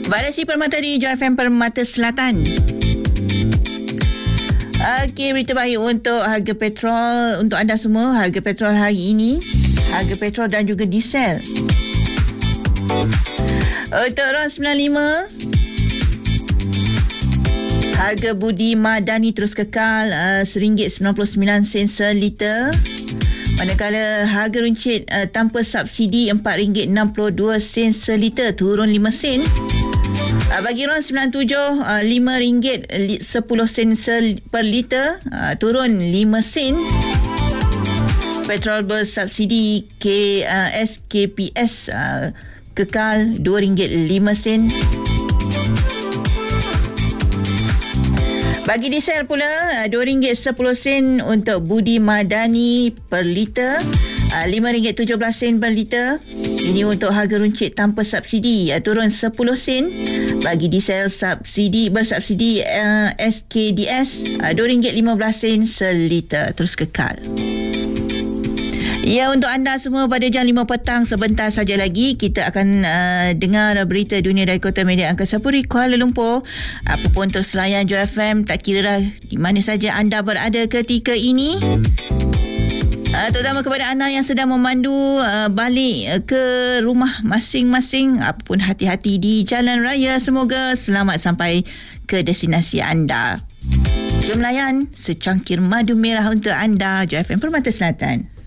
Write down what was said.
Variasi Permata di Joy FM Permata Selatan. Okey, berita baik untuk harga petrol untuk anda semua. Harga petrol hari ini, harga petrol dan juga diesel. Untuk RON 95, harga Budi Madani terus kekal RM1.99 seliter. Manakala harga runcit tanpa subsidi RM4.62 seliter, turun 5 sen. Bagi RON 97, RM5.10 per liter, turun 5 sen. Petrol bersubsidi SKPS kekal RM2.05. Bagi diesel pula, RM2.10 untuk Budi Madani per liter, RM5.17 per liter. Ini untuk harga runcit tanpa subsidi, turun 10 sen. Bagi diesel bersubsidi SKDS, RM2.15 seliter, terus kekal. Ya, untuk anda semua pada jam 5 petang sebentar saja lagi kita akan dengar berita dunia dari Kota Media Angkasa Puri, Kuala Lumpur. Apapun terus layan Joy FM, tak kira di mana saja anda berada ketika ini. Terutama kepada anda yang sedang memandu balik ke rumah masing-masing, apapun, hati-hati di jalan raya. Semoga selamat sampai ke destinasi anda. Jom layan secangkir madu merah untuk anda, Joy FM Permata Selatan.